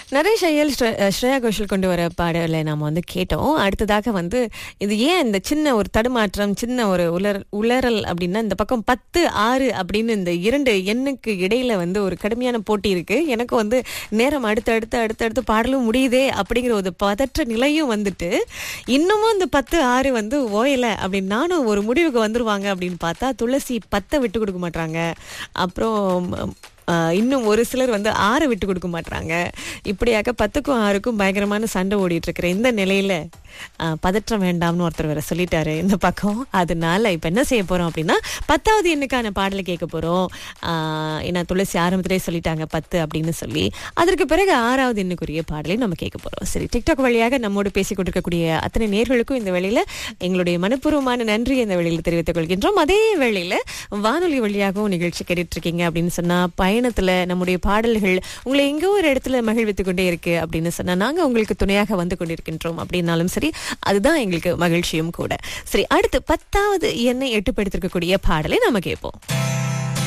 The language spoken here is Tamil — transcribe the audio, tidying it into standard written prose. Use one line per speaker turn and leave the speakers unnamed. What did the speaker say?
நரேஷ் ஐயல் ஸ்ரேயா கோஷல் கொண்டு வர பாடலை நாம கேட்டோம். அடுத்ததாக இது ஏன் இந்த சின்ன ஒரு தடுமாற்றம், சின்ன ஒரு உளறல் அப்படின்னா, இந்த பக்கம் 10, 6 அப்படின்னு இந்த 2 எண்ணுக்கு இடையில ஒரு கடுமையான போட்டி இருக்கு. எனக்கு நேரம் அடுத்து பாடலும் முடியுதே அப்படிங்கிற ஒரு பதற்ற நிலையும் இன்னமும் இந்த 10, 6 ஓயல அப்படின்னு நானும் ஒரு முடிவுக்கு வந்துருவாங்க அப்படின்னு பார்த்தா, துளசி 10 விட்டு கொடுக்க மாட்டாங்க. அப்புறம் இன்னும் ஒரு சிலர் 6 விட்டு கொடுக்க மாட்டாங்க. இப்படியாக 10க்கும் 6க்கும் பயங்கரமான சண்டை ஓடிட்டு இருக்கிற இந்த நிலையில பதற்றம் வேண்டாம்னு ஒருத்தர் வேற சொல்லிட்டாரு இந்த பக்கம். அதனால இப்ப என்ன செய்ய போறோம் அப்படின்னா, 10வது எண்ணுக்கான பாடலை கேட்க போறோம். ஏன்னா துளசி ஆரம்பத்திலே சொல்லிட்டாங்க 10 அப்படின்னு சொல்லி. அதற்கு பிறகு 6வது எண்ணுக்குரிய பாடலை நம்ம கேட்க போறோம். சரி, டிக்டாக் வழியாக நம்மோடு பேசிக் கொண்டிருக்கக்கூடிய அத்தனை நேர்களுக்கும் இந்த வேளையில எங்களுடைய மனப்பூர்வமான நன்றியை இந்த வேளையில தெரிவித்துக் கொள்கின்றோம். அதே வேளையில வானொலி வழியாகவும் நிகழ்ச்சி கேட்டுட்டு இருக்கீங்க அப்படின்னு சொன்னா, பயணத்துல நம்முடைய பாடல்கள் உங்களை எங்கோ ஒரு இடத்துல மகிழ்வித்துக் கொண்டே இருக்கு அப்படின்னு சொன்னா, நாங்க உங்களுக்கு துணையாக வந்து கொண்டிருக்கின்றோம் அப்படின்னாலும் சரி, அதுதான் எங்களுக்கு மகிழ்ச்சியும் கூட. சரி, அடுத்து 10வது எண்ணை எட்டுப்படுத்திருக்கக்கூடிய பாடலை நாம கேட்போம்.